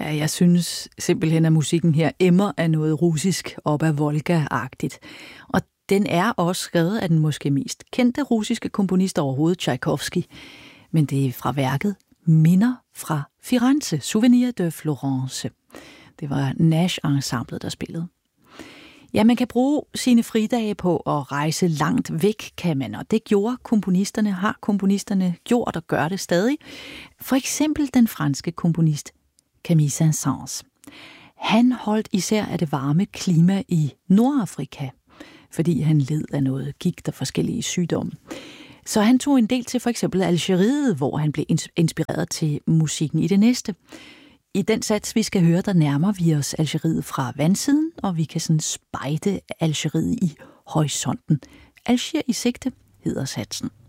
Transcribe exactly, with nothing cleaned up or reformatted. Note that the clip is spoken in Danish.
Ja, jeg synes simpelthen, at musikken her emmer af noget russisk op ad Volga-agtigt. Og den er også skrevet af den måske mest kendte russiske komponist overhovedet, Tchaikovsky. Men det er fra værket Minder fra Firenze, Souvenir de Florence. Det var Nash-ensemblet, der spillede. Ja, man kan bruge sine fridage på at rejse langt væk, kan man, og det gjorde komponisterne, har komponisterne gjort og gør det stadig. For eksempel den franske komponist Camille Saint-Saëns. Han holdt især af det varme klima i Nordafrika, fordi han led af noget gigt og forskellige sygdomme. Så han tog en del til for eksempel Algeriet, hvor han blev inspireret til musikken i det næste. I den sats, vi skal høre, der nærmer vi os Algeriet fra vandsiden, og vi kan sådan spejde Algeriet i horisonten. Alger i sigte hedder satsen.